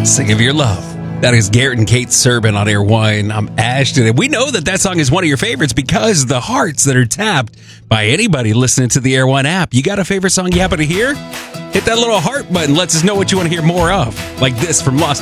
Sing of Your Love. That is Garrett and Kate Serban on Air One. I'm Ashton, and we know that song is one of your favorites because the hearts that are tapped by anybody listening to the Air One app. You got a favorite song you happen to hear? Hit that little heart button. Lets us know what you want to hear more of. Like this from Lost